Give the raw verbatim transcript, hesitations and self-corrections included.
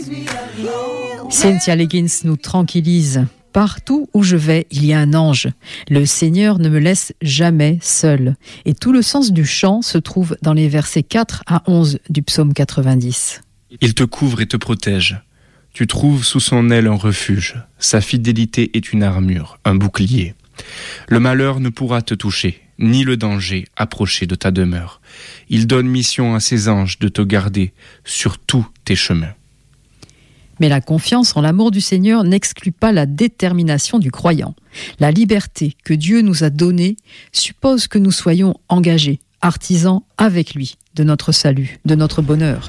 Cynthia Leggins nous tranquillise. Partout où je vais, il y a un ange. Le Seigneur ne me laisse jamais seul. Et tout le sens du chant se trouve dans les versets quatre à onze du psaume quatre-vingt-dix. Il te couvre et te protège. Tu trouves sous son aile un refuge. Sa fidélité est une armure, un bouclier. Le malheur ne pourra te toucher, ni le danger approcher de ta demeure. Il donne mission à ses anges de te garder sur tous tes chemins. Mais la confiance en l'amour du Seigneur n'exclut pas la détermination du croyant. La liberté que Dieu nous a donnée suppose que nous soyons engagés, artisans avec lui, de notre salut, de notre bonheur.